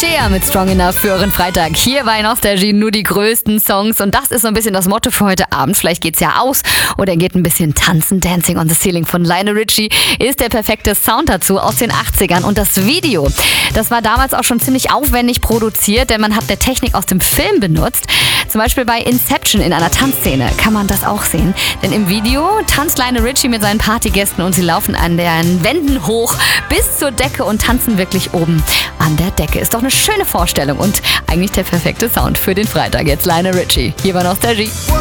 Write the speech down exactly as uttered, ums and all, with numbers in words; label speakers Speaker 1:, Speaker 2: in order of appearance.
Speaker 1: Cher mit Strong Enough für euren Freitag. Hier bei Nostalgie nur die größten Songs. Und das ist so ein bisschen das Motto für heute Abend. Vielleicht geht's ja aus oder geht ein bisschen tanzen. Dancing on the Ceiling von Lionel Richie ist der perfekte Sound dazu aus den achtzigern. Und das Video, das war damals auch schon ziemlich aufwendig produziert, denn man hat eine Technik aus dem Film benutzt. Zum Beispiel bei Inception in einer Tanzszene kann man das auch sehen. Denn im Video tanzt Lionel Richie mit seinen Partygästen und sie laufen an den Wänden hoch bis zur Decke und tanzen wirklich oben an der Decke. Ist doch eine schöne Vorstellung und eigentlich der perfekte Sound für den Freitag. Jetzt Lionel Richie hier bei Nostalgie.